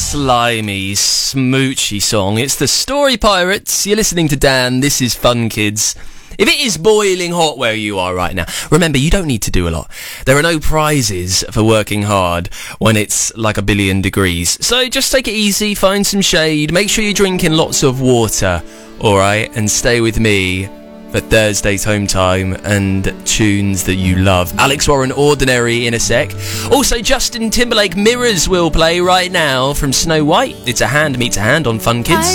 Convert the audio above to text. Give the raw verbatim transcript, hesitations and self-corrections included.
slimy, smoochy song. It's the Story Pirates. You're listening to Dan. This is Fun Kids. If it is boiling hot where you are right now, remember, you don't need to do a lot. There are no prizes for working hard when it's like a billion degrees. So just take it easy, find some shade, make sure you're drinking lots of water, alright? And stay with me for Thursday's Home Time and tunes that you love. Alex Warren, Ordinary in a sec. Also, Justin Timberlake, Mirrors will play right now from Snow White. It's a hand meets a hand on Fun Kids.